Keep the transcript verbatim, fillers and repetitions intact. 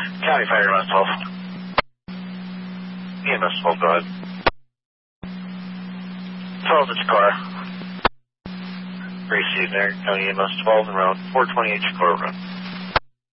County Fire, E M S twelve. E M S twelve, go ahead. twelve, it's car. Received there, County E M S twelve and route four twenty-eight Chicago Road.